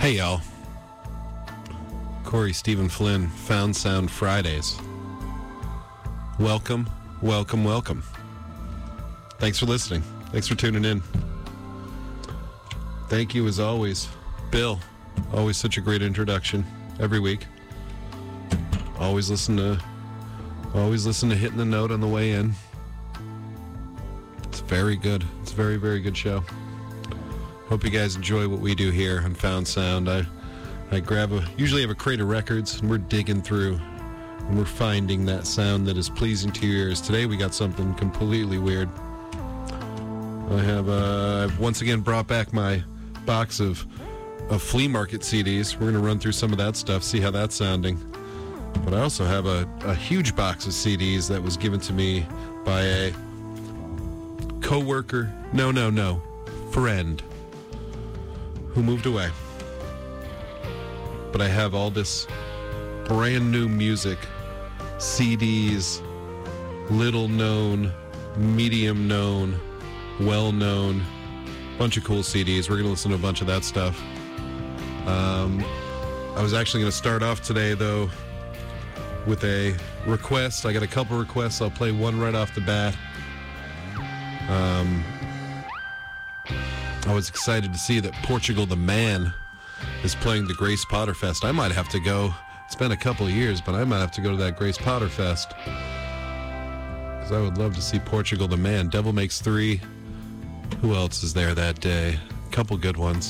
Hey, y'all. Corey Stephen Flynn, Found Sound Fridays. Welcome, welcome, welcome. Thanks for listening. Thanks for tuning in. Thank you, as always, Bill. Always such a great introduction every week. Always listen to Hitting the Note on the way in. It's very good. It's a very, very good show. Hope you guys enjoy what we do here on Found Sound. I usually have a crate of records, and we're digging through, and we're finding that sound that is pleasing to your ears. Today we got something completely weird. I've once again brought back my box of flea market CDs. We're going to run through some of that stuff, see how that's sounding. But I also have a huge box of CDs that was given to me by a co-worker, friend, who moved away. But I have all this brand new music, CDs, little known, medium known, well known, bunch of cool CDs. We're going to listen to a bunch of that stuff. I was actually going to start off today, though, with a request. I got a couple requests. I'll play one right off the bat. I was excited to see that Portugal the Man is playing the Grace Potter Fest. I might have to go. It's been a couple of years, but I might have to go to that Grace Potter Fest, because I would love to see Portugal the Man. Devil Makes 3. Who else is there that day? A couple good ones.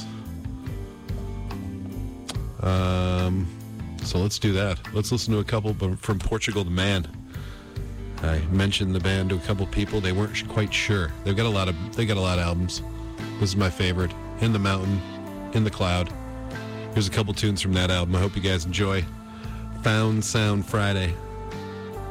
So let's do that. Let's listen to a couple from Portugal the Man. I mentioned the band to a couple people. They weren't quite sure. They got a lot of albums. This is my favorite. In the Mountain, In the Cloud. Here's a couple tunes from that album. I hope you guys enjoy Found Sound Friday.